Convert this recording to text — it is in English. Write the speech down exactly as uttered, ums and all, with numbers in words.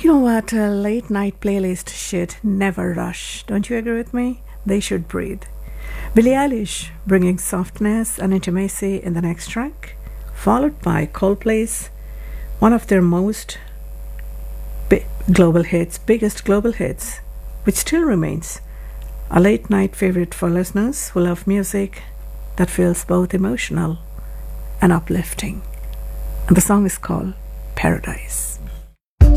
You know what? A late night playlist should never rush. Don't you agree with me? They should breathe. Billie Eilish bringing softness and intimacy in the next track, followed by Coldplay's one of their most bi- global hits, biggest global hits, which still remains a late night favorite for listeners who love music that feels both emotional and uplifting. And the song is called Paradise.